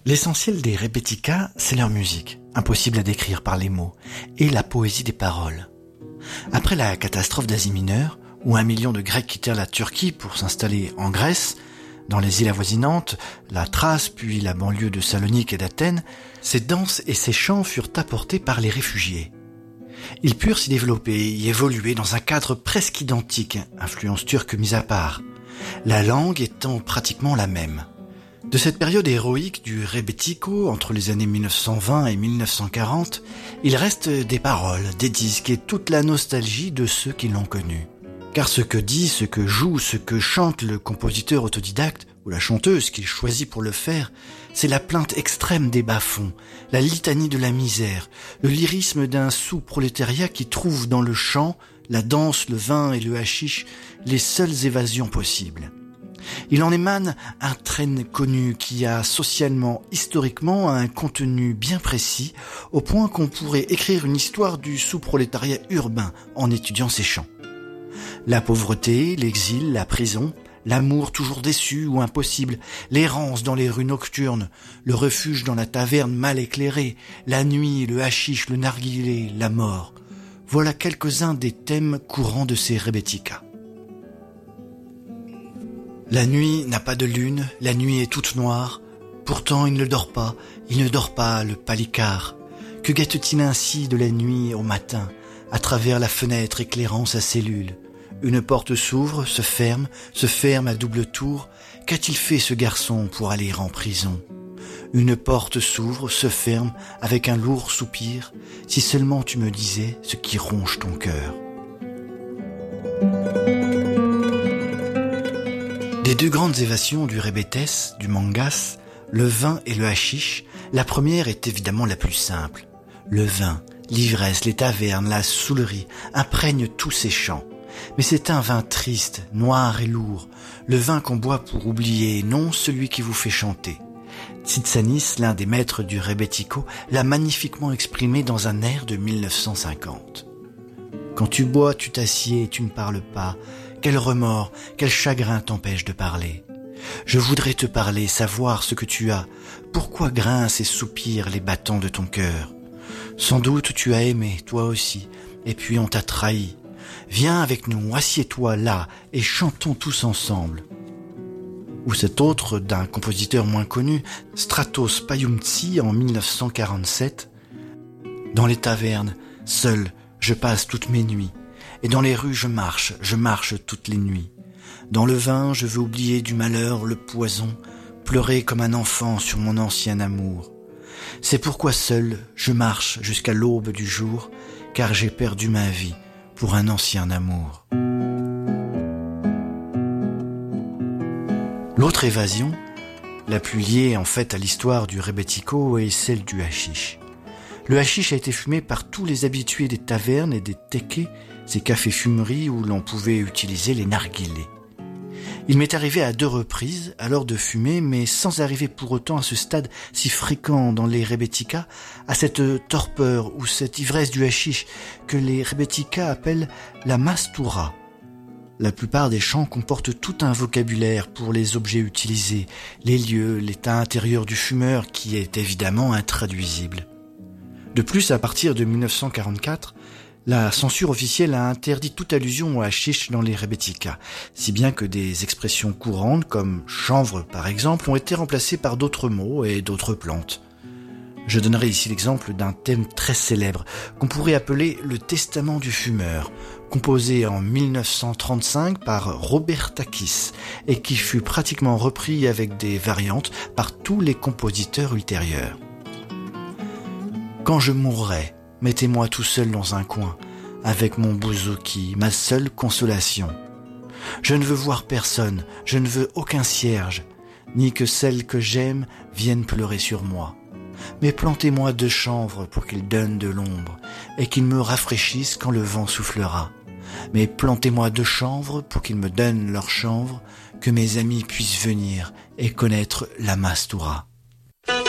L'essentiel des Rebetika, c'est leur musique, impossible à décrire par les mots, et la poésie des paroles. Après la catastrophe d'Asie mineure, où 1 million de Grecs quittèrent la Turquie pour s'installer en Grèce, dans les îles avoisinantes, la Thrace puis la banlieue de Salonique et d'Athènes, ces danses et ces chants furent apportés par les réfugiés. Ils purent s'y développer et y évoluer dans un cadre presque identique, influence turque mise à part, la langue étant pratiquement la même. De cette période héroïque du Rebetiko, entre les années 1920 et 1940, il reste des paroles, des disques et toute la nostalgie de ceux qui l'ont connu. Car ce que dit, ce que joue, ce que chante le compositeur autodidacte, ou la chanteuse qu'il choisit pour le faire, c'est la plainte extrême des bas-fonds, la litanie de la misère, le lyrisme d'un sous-prolétariat qui trouve dans le chant, la danse, le vin et le hashish les seules évasions possibles. Il en émane un train connu qui a socialement, historiquement, un contenu bien précis, au point qu'on pourrait écrire une histoire du sous-prolétariat urbain en étudiant ces chants. La pauvreté, l'exil, la prison, l'amour toujours déçu ou impossible, l'errance dans les rues nocturnes, le refuge dans la taverne mal éclairée, la nuit, le hashish, le narguilé, la mort. Voilà quelques-uns des thèmes courants de ces Rebetika. La nuit n'a pas de lune, la nuit est toute noire. Pourtant il ne dort pas, le palicard. Que guette-t-il ainsi de la nuit au matin, à travers la fenêtre éclairant sa cellule? Une porte s'ouvre, se ferme à double tour. Qu'a-t-il fait ce garçon pour aller en prison? Une porte s'ouvre, se ferme, avec un lourd soupir. Si seulement tu me disais ce qui ronge ton cœur. Des deux grandes évasions du Rebetes, du Mangas, le vin et le hashish, la première est évidemment la plus simple. Le vin, l'ivresse, les tavernes, la saoulerie imprègnent tous ces chants. Mais c'est un vin triste, noir et lourd, le vin qu'on boit pour oublier, non celui qui vous fait chanter. Tsitsanis, l'un des maîtres du Rebetiko, l'a magnifiquement exprimé dans un air de 1950. Quand tu bois, tu t'assieds et tu ne parles pas. Quel remords, quel chagrin t'empêche de parler. Je voudrais te parler, savoir ce que tu as. Pourquoi grincent et soupirent les battants de ton cœur? Sans doute tu as aimé, toi aussi, et puis on t'a trahi. Viens avec nous, assieds-toi là et chantons tous ensemble. Ou cet autre d'un compositeur moins connu, Stratos Payumtsi en 1947. Dans les tavernes, seul, je passe toutes mes nuits. Et dans les rues je marche toutes les nuits. Dans le vin, je veux oublier du malheur le poison, pleurer comme un enfant sur mon ancien amour. C'est pourquoi seul, je marche jusqu'à l'aube du jour, car j'ai perdu ma vie pour un ancien amour. L'autre évasion, la plus liée en fait à l'histoire du Rebetiko, est celle du hashish. Le hashish a été fumé par tous les habitués des tavernes et des tekés, ces cafés-fumeries où l'on pouvait utiliser les narguilés. Il m'est arrivé à 2 reprises alors de fumer, mais sans arriver pour autant à ce stade si fréquent dans les Rebetika, à cette torpeur ou cette ivresse du hashish que les Rebetika appellent la mastoura. La plupart des chants comportent tout un vocabulaire pour les objets utilisés, les lieux, l'état intérieur du fumeur qui est évidemment intraduisible. De plus, à partir de 1944, la censure officielle a interdit toute allusion au hashish dans les Rebetika, si bien que des expressions courantes comme chanvre par exemple ont été remplacées par d'autres mots et d'autres plantes. Je donnerai ici l'exemple d'un thème très célèbre qu'on pourrait appeler le testament du fumeur, composé en 1935 par Robert Takis et qui fut pratiquement repris avec des variantes par tous les compositeurs ultérieurs. Quand je mourrai, mettez-moi tout seul dans un coin, avec mon bouzouki, ma seule consolation. Je ne veux voir personne, je ne veux aucun cierge, ni que celles que j'aime viennent pleurer sur moi. Mais plantez-moi 2 chanvres pour qu'ils donnent de l'ombre, et qu'ils me rafraîchissent quand le vent soufflera. Mais plantez-moi 2 chanvres pour qu'ils me donnent leur chanvre, que mes amis puissent venir et connaître la mastoura.